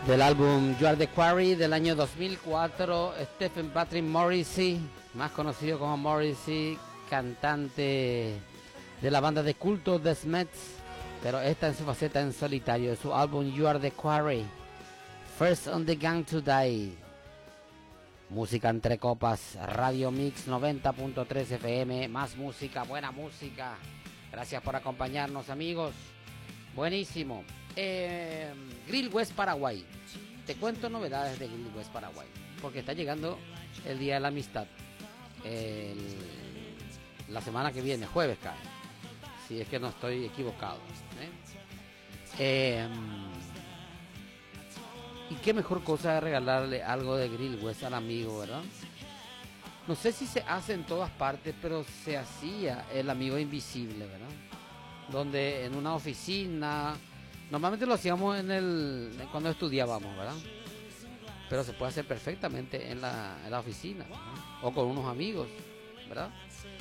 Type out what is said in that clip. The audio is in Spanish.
Del álbum You Are the Quarry del año 2004, Stephen Patrick Morrissey, más conocido como Morrissey, cantante de la banda de culto The Smiths, pero esta en su faceta en solitario, de su álbum You Are the Quarry, First on the Gang to Die. Música entre copas, Radio Mix 90.3 FM, más música, buena música. Gracias por acompañarnos, amigos. Buenísimo. Grill West Paraguay. Te cuento novedades de Grill West Paraguay, porque está llegando el Día de la Amistad. La semana que viene, jueves cae, si es que no estoy equivocado. Y qué mejor cosa de regalarle algo de Grill West al amigo, ¿verdad? No sé si se hace en todas partes, pero se hacía el amigo invisible, ¿verdad? Donde en una oficina, normalmente lo hacíamos cuando estudiábamos, ¿verdad? Pero se puede hacer perfectamente en la oficina, ¿verdad? O con unos amigos, ¿verdad?